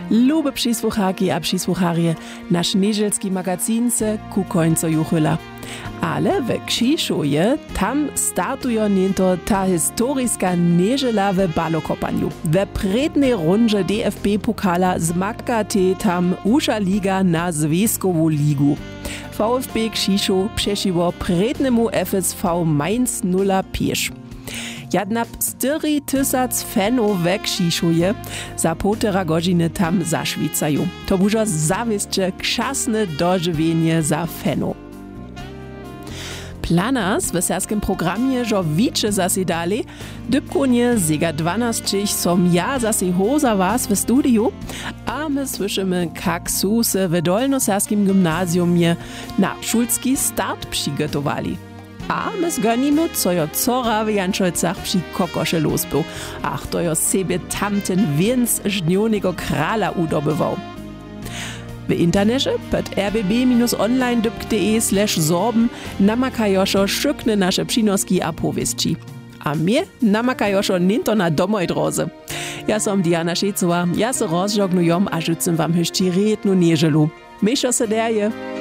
Lube przysłuchaki a przysłucharje, nasz niedzielski magazin se ku końcu juchyla. Ale we Krzyszuje tam startują niento ta historyjska niedziela w balokopaniu. We prednej rundzie DFB-Pokala zmaga te tam usza liga na Związkową ligu. VfB Krzyszów przeciwko prednemu FSV Mainz 05. Jadnap 4 000 fanów we Krzyszuje za 1,5 godziny tam zašvicajú. To bužo zawisće kšasne dożywienie za fanów. Planas w serskim programie żo wicze zasidali, dybkonie zega 12 som ja zasi hoza was w studiu, a my słyszymy, kak su se w dolnoserskim gimnazjumie na szulski start przygotowali. A my zgonimy, co jo cora w Janczojcach przy kokosze losbył, ach to jo sobie tamten więc żnionego krala udobywał. W internecie pod rbb-online.de/sorben namakajoszo szykne nasze przynoski a powieści. A mnie namakajoszo ninto na domoj drodze. Ja som Diana Šecowa, ja se rozžognujom a žucem wam hyšći rednu nieželu. Myšo se derje.